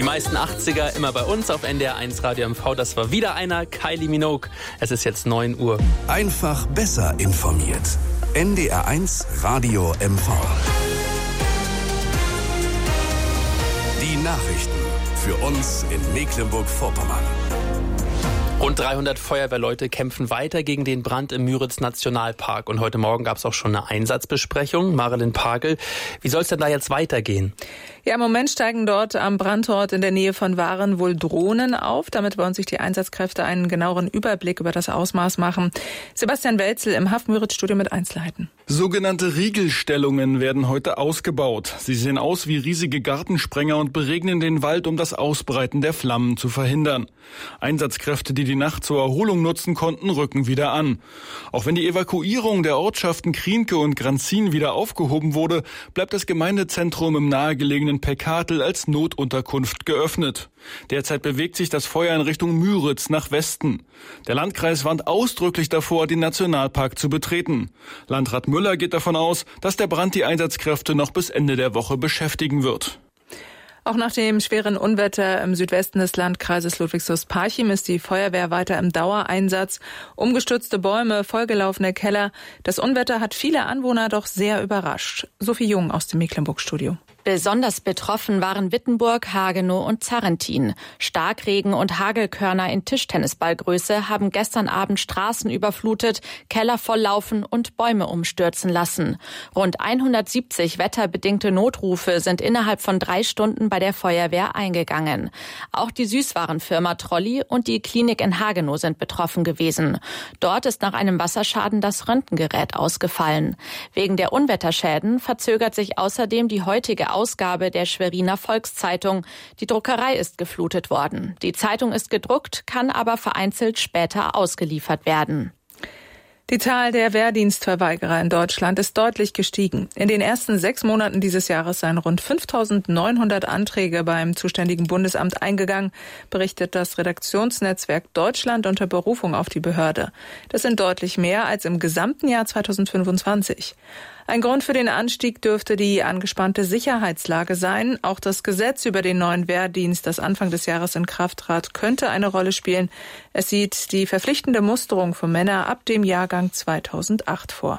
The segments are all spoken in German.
meisten 80er immer bei uns auf NDR 1 Radio MV. Das war wieder einer, Kylie Minogue. Es ist jetzt 9 Uhr. Einfach besser informiert. NDR 1 Radio MV. Die Nachrichten für uns in Mecklenburg-Vorpommern. Rund 300 Feuerwehrleute kämpfen weiter gegen den Brand im Müritz-Nationalpark. Und heute Morgen gab es auch schon eine Einsatzbesprechung. Marilyn Pagel, wie soll es denn da jetzt weitergehen? Ja, im Moment steigen dort am Brandort in der Nähe von Waren wohl Drohnen auf. Damit wollen sich die Einsatzkräfte einen genaueren Überblick über das Ausmaß machen. Sebastian Welzel im Haff-Müritz-Studio mit Einzelheiten. Sogenannte Riegelstellungen werden heute ausgebaut. Sie sehen aus wie riesige Gartensprenger und beregnen den Wald, um das Ausbreiten der Flammen zu verhindern. Einsatzkräfte, die die Nacht zur Erholung nutzen konnten, rücken wieder an. Auch wenn die Evakuierung der Ortschaften Krienke und Granzin wieder aufgehoben wurde, bleibt das Gemeindezentrum im nahegelegenen Peckatel als Notunterkunft geöffnet. Derzeit bewegt sich das Feuer in Richtung Müritz nach Westen. Der Landkreis warnt ausdrücklich davor, den Nationalpark zu betreten. Landrat Müller geht davon aus, dass der Brand die Einsatzkräfte noch bis Ende der Woche beschäftigen wird. Auch nach dem schweren Unwetter im Südwesten des Landkreises Ludwigslust-Parchim ist die Feuerwehr weiter im Dauereinsatz. Umgestürzte Bäume, vollgelaufene Keller. Das Unwetter hat viele Anwohner doch sehr überrascht. Sophie Jung aus dem Mecklenburg-Studio. Besonders betroffen waren Wittenburg, Hagenow und Zarrentin. Starkregen und Hagelkörner in Tischtennisballgröße haben gestern Abend Straßen überflutet, Keller volllaufen und Bäume umstürzen lassen. Rund 170 wetterbedingte Notrufe sind innerhalb von 3 Stunden bei der Feuerwehr eingegangen. Auch die Süßwarenfirma Trolli und die Klinik in Hagenow sind betroffen gewesen. Dort ist nach einem Wasserschaden das Röntgengerät ausgefallen. Wegen der Unwetterschäden verzögert sich außerdem die heutige Ausgabe der Schweriner Volkszeitung. Die Druckerei ist geflutet worden. Die Zeitung ist gedruckt, kann aber vereinzelt später ausgeliefert werden. Die Zahl der Wehrdienstverweigerer in Deutschland ist deutlich gestiegen. In den ersten 6 Monaten dieses Jahres seien rund 5.900 Anträge beim zuständigen Bundesamt eingegangen, berichtet das Redaktionsnetzwerk Deutschland unter Berufung auf die Behörde. Das sind deutlich mehr als im gesamten Jahr 2025. Ein Grund für den Anstieg dürfte die angespannte Sicherheitslage sein. Auch das Gesetz über den neuen Wehrdienst, das Anfang des Jahres in Kraft trat, könnte eine Rolle spielen. Es sieht die verpflichtende Musterung für Männer ab dem Jahrgang 2008 vor.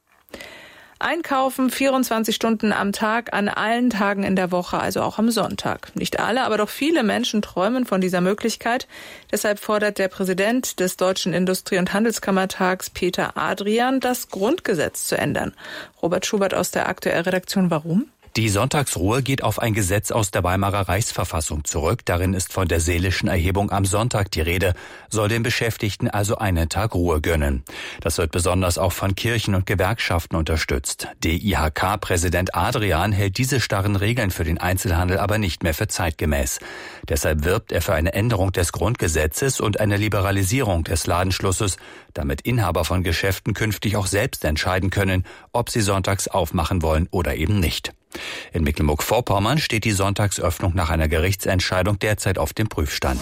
Einkaufen 24 Stunden am Tag, an allen Tagen in der Woche, also auch am Sonntag. Nicht alle, aber doch viele Menschen träumen von dieser Möglichkeit. Deshalb fordert der Präsident des Deutschen Industrie- und Handelskammertags, Peter Adrian, das Grundgesetz zu ändern. Robert Schubert aus der Aktuell-Redaktion. Warum? Die Sonntagsruhe geht auf ein Gesetz aus der Weimarer Reichsverfassung zurück. Darin ist von der seelischen Erhebung am Sonntag die Rede, soll den Beschäftigten also einen Tag Ruhe gönnen. Das wird besonders auch von Kirchen und Gewerkschaften unterstützt. DIHK-Präsident Adrian hält diese starren Regeln für den Einzelhandel aber nicht mehr für zeitgemäß. Deshalb wirbt er für eine Änderung des Grundgesetzes und eine Liberalisierung des Ladenschlusses, damit Inhaber von Geschäften künftig auch selbst entscheiden können, ob sie sonntags aufmachen wollen oder eben nicht. In Mecklenburg-Vorpommern steht die Sonntagsöffnung nach einer Gerichtsentscheidung derzeit auf dem Prüfstand.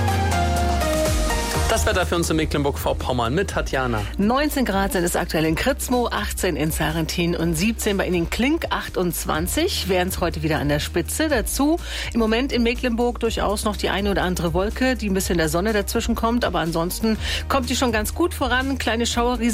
Das Wetter für uns in Mecklenburg-Vorpommern mit Tatjana. 19 Grad sind es aktuell in Kritzmow, 18 in Zarrentin und 17 bei Ihnen in Klink, 28 wären es heute wieder an der Spitze. Dazu im Moment in Mecklenburg durchaus noch die eine oder andere Wolke, die ein bisschen der Sonne dazwischen kommt, aber ansonsten kommt die schon ganz gut voran. Kleine Schauerrisiken